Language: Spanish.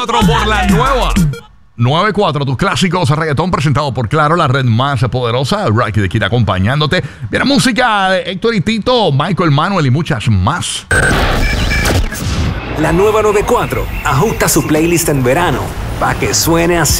Otro por la nueva 94, tus clásicos reggaetón presentado por Claro, la red más poderosa. Rocky de Kid acompañándote. Viene música de Héctor y Tito, Michael Manuel y muchas más. La nueva 94 ajusta su playlist en verano para que suene así.